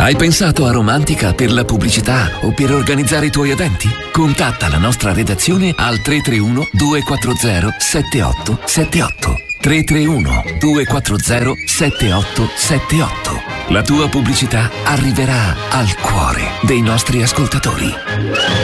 Hai pensato a Romantica per la pubblicità o per organizzare i tuoi eventi? Contatta la nostra redazione al 331 240 7878. 331 240 7878. La tua pubblicità arriverà al cuore dei nostri ascoltatori.